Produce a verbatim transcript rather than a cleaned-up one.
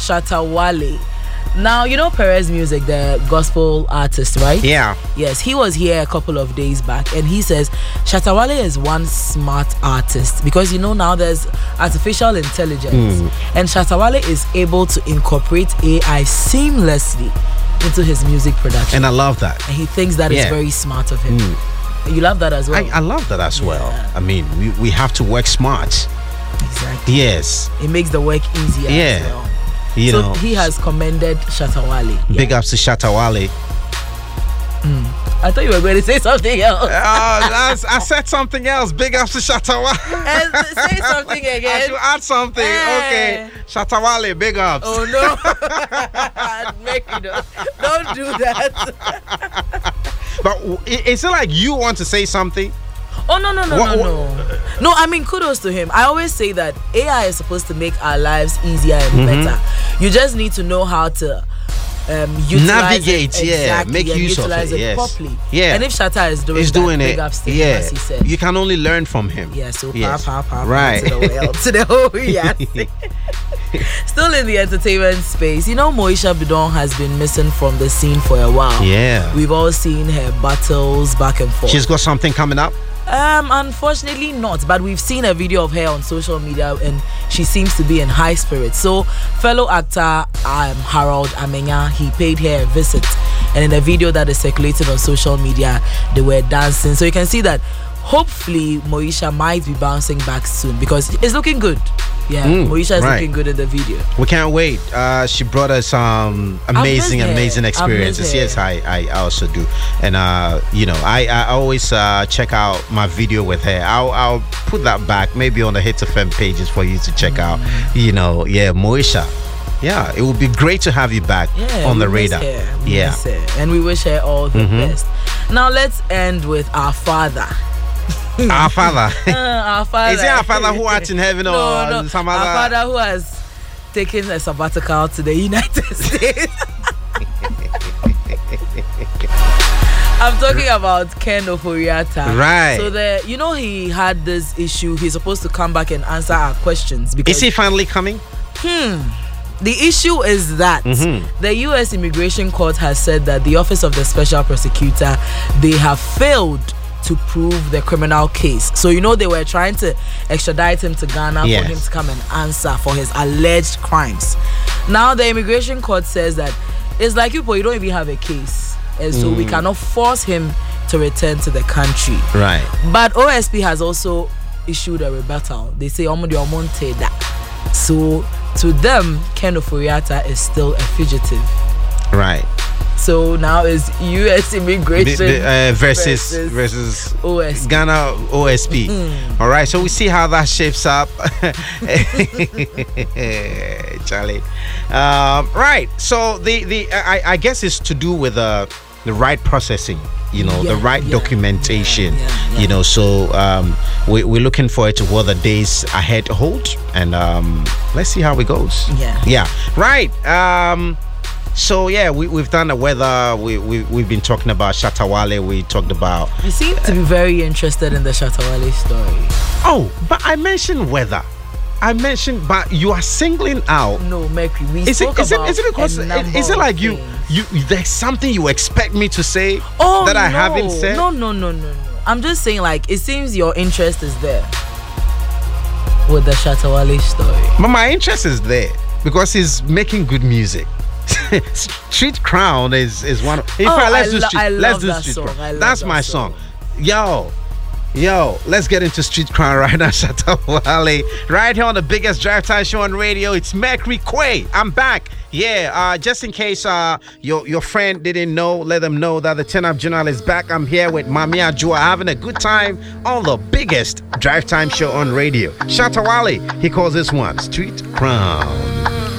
Shatta Wale. Now, you know Perez Music, the gospel artist, right? Yeah. Yes, he was here a couple of days back, and he says Shatta Wale is one smart artist because you know now there's artificial intelligence, mm. and Shatta Wale is able to incorporate A I seamlessly into his music production. And I love that. And he thinks that yeah. is very smart of him. Mm. You love that as well? I, I love that as yeah. well. I mean, we, we have to work smart. Exactly. Yes. It makes the work easier yeah. as well. You so know, he has commended Shatta Wale. Big yeah. ups to Shatta Wale. Mm. I thought you were going to say something else. uh, I, I said something else. Big ups to Shatta Wale. And say something again. I should add something. Hey. Okay. Shatta Wale, big ups. Oh no. Make you know. Don't do that. But is it like you want to say something? Oh no no no what, no no no! I mean, kudos to him. I always say that A I is supposed to make our lives easier and mm-hmm. better. You just need to know how to um, utilize navigate, it yeah, exactly, make and use utilize of it, it yes. properly. Yeah, and if Shatta is doing, He's that, doing big it, ups to him, yeah, as he said. You can only learn from him. Yeah, so yes. pa pa pa right to the well, to the whole yes. Still in the entertainment space, you know, Moesha Bidon has been missing from the scene for a while. Yeah, we've all seen her battles back and forth. She's got something coming up. Um, unfortunately not, but we've seen a video of her on social media and she seems to be in high spirits. So, fellow actor um, Harold Amenya, he paid her a visit, and in a video that is circulated on social media, they were dancing. So you can see that hopefully Moesha might be bouncing back soon because it's looking good. Yeah, mm, Moesha is right. looking good in the video. We can't wait. Uh, she brought us some amazing, amazing experiences. Yes, I, I also do. And, uh, you know, I, I always uh, check out my video with her. I'll, I'll put that back maybe on the Hits F M pages for you to check mm. out. You know, yeah, Moesha. Yeah, it would be great to have you back yeah, on the radar. Yeah. And we wish her all the mm-hmm. best. Now, let's end with our father. Our father. uh, our father. Is it our father who art in heaven or no, no. some our other? Our father who has taken a sabbatical to the United States. I'm talking about Ken Ofori-Atta. Right. So the you know he had this issue. He's supposed to come back and answer our questions. Because is he finally coming? Hmm. The issue is that mm-hmm. the U S Immigration Court has said that the Office of the Special Prosecutor, they have failed to prove the criminal case. So you know they were trying to extradite him to Ghana yes. for him to come and answer for his alleged crimes. Now the Immigration Court says that it's like you, but you don't even have a case, and so mm. we cannot force him to return to the country. Right. But O S P has also issued a rebuttal. They say Omo de Omonte that. So to them, Ken Ofori-Atta is still a fugitive. Right. So now is U S Immigration the, the, uh, versus, versus versus O S P. Ghana O S P. Mm. All right, so we see how that shapes up. Charlie. Um, right. So the the I, I guess it's to do with uh, the right processing. You know, yeah, the right yeah, documentation. Yeah, yeah, yeah. You know, so um, we, we're looking forward to what the days ahead hold, and um, let's see how it goes. Yeah. Yeah. Right. Um. So yeah, we we've done the weather. We we we've been talking about Shatta Wale. We talked about. You seem to be very interested in the Shatta Wale story. Oh, but I mentioned weather. I mentioned, but you are singling out. No, Mercury. We is spoke it, is about it is it because is, is it like you you there's something you expect me to say oh, that I no. haven't said? No, no, no, no, no. I'm just saying, like, it seems your interest is there with the Shatta Wale story. But my interest is there because he's making good music. Street Crown is is one of, in oh, fact let's I do lo- street I let's do that street song. Crown. That's that my song. song. Yo yo let's get into Street Crown right now. Shatta Wale right here on the biggest drive time show on radio. It's Mercury Quay. I'm back. Yeah, uh, just in case uh, your your friend didn't know, let them know that the Turn Up Journal is back. I'm here with Mami Ajua having a good time on the biggest drive time show on radio. Shatta Wale, he calls this one Street Crown.